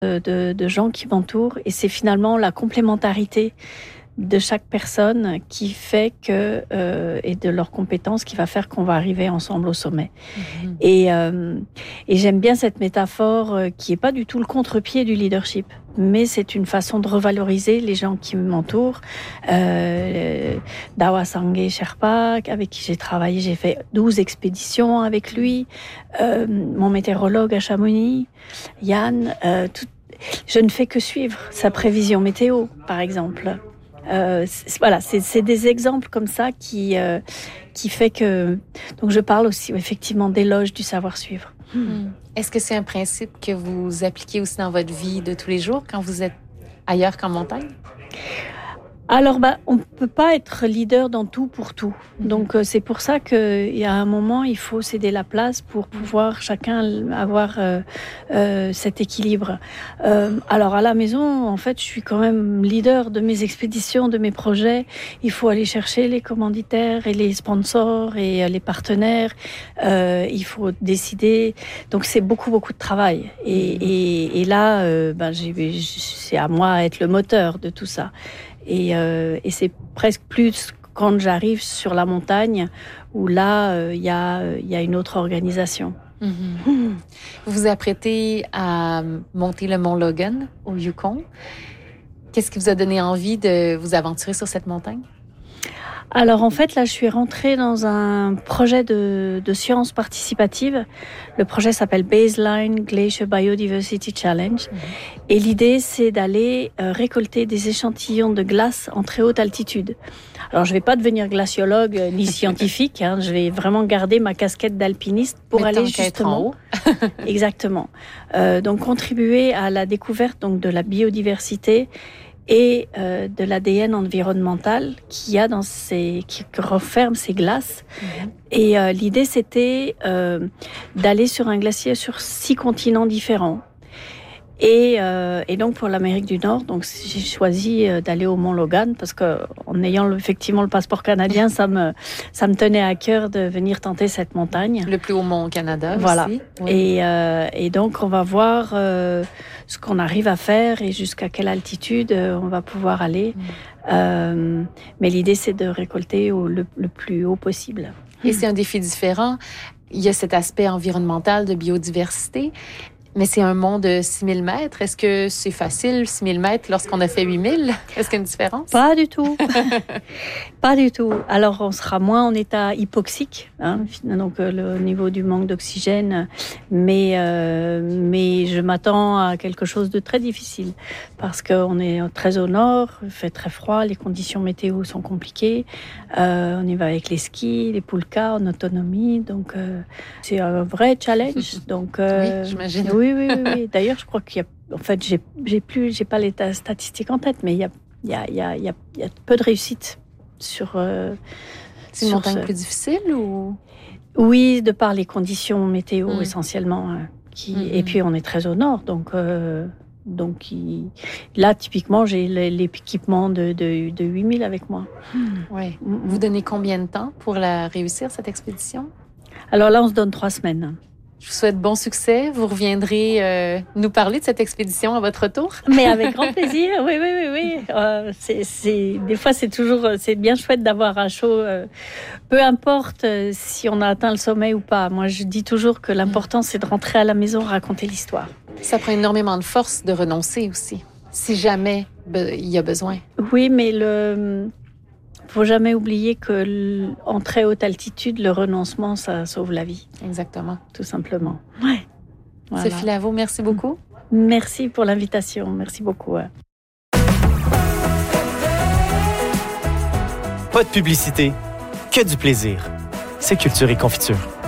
de gens qui m'entourent et c'est finalement la complémentarité de chaque personne qui fait que et de leurs compétences qui va faire qu'on va arriver ensemble au sommet. Et j'aime bien cette métaphore qui est pas du tout le contre-pied du leadership, mais c'est une façon de revaloriser les gens qui m'entourent. Dawa Sangye Sherpa, avec qui j'ai travaillé, j'ai fait 12 expéditions avec lui. Mon météorologue à Chamonix, Yann, je ne fais que suivre sa prévision météo, par exemple. C'est des exemples comme ça qui fait que donc je parle aussi effectivement d'éloge du savoir suivre. Est-ce que c'est un principe que vous appliquez aussi dans votre vie de tous les jours quand vous êtes ailleurs qu'en montagne? Alors, on ne peut pas être leader dans tout pour tout. Donc, c'est pour ça qu'il y a un moment, il faut céder la place pour pouvoir chacun avoir cet équilibre. Alors, à la maison, en fait, je suis quand même leader de mes expéditions, de mes projets. Il faut aller chercher les commanditaires et les sponsors et les partenaires. Il faut décider. Donc, c'est beaucoup de travail. Et là, c'est à moi d'être le moteur de tout ça. Et c'est presque plus quand j'arrive sur la montagne où là, il y a une autre organisation. Vous vous apprêtez à monter le mont Logan au Yukon. Qu'est-ce qui vous a donné envie de vous aventurer sur cette montagne? Alors en fait, là, je suis rentrée dans un projet de sciences participatives. Le projet s'appelle Baseline Glacier Biodiversity Challenge. Et l'idée, c'est d'aller récolter des échantillons de glace en très haute altitude. Alors, je ne vais pas devenir glaciologue ni scientifique. Je vais vraiment garder ma casquette d'alpiniste pour aller justement... en haut. Exactement. Donc, contribuer à la découverte donc, de la biodiversité et de l'ADN environnemental qui referme ces glaces. Et l'idée, c'était d'aller sur un glacier sur 6 continents différents. Et donc, pour l'Amérique du Nord, donc, j'ai choisi d'aller au Mont Logan parce que, en ayant effectivement le passeport canadien, ça me tenait à cœur de venir tenter cette montagne. Le plus haut mont au Canada voilà. Aussi. Oui. Et donc, on va voir ce qu'on arrive à faire et jusqu'à quelle altitude on va pouvoir aller. Mais l'idée, c'est de récolter le plus haut possible. Et c'est un défi différent. Il y a cet aspect environnemental de biodiversité. Mais c'est un mont de 6000 mètres. Est-ce que c'est facile, 6000 mètres, lorsqu'on a fait 8000? Est-ce qu'il y a une différence? Pas du tout. Pas du tout. Alors, on sera moins en état hypoxique, donc au niveau du manque d'oxygène. Mais je m'attends à quelque chose de très difficile parce qu'on est très au nord, il fait très froid, les conditions météo sont compliquées. On y va avec les skis, les poulkas en autonomie. Donc, c'est un vrai challenge. Donc, oui, j'imagine. Oui. D'ailleurs, je crois qu'il y a, en fait, j'ai pas les statistiques en tête, mais il y a peu de réussite sur. C'est une montagne plus difficile ou? Oui, de par les conditions météo essentiellement. Et puis on est très au nord, donc là typiquement j'ai l'équipement de 8000 avec moi. Oui. Vous donnez combien de temps pour réussir cette expédition? Alors là, on se donne 3 semaines. Je vous souhaite bon succès. Vous reviendrez nous parler de cette expédition à votre retour. Mais avec grand plaisir, oui. Des fois, c'est bien chouette d'avoir un show. Peu importe si on a atteint le sommet ou pas. Moi, je dis toujours que l'important, c'est de rentrer à la maison, raconter l'histoire. Ça prend énormément de force de renoncer aussi, si jamais il y a besoin. Oui, mais faut jamais oublier que en très haute altitude, le renoncement, ça sauve la vie. Exactement. Tout simplement. Ouais. Voilà. Sophie Lavaux, merci beaucoup. Merci pour l'invitation. Merci beaucoup. Pas de publicité, que du plaisir. C'est Culture et Confiture.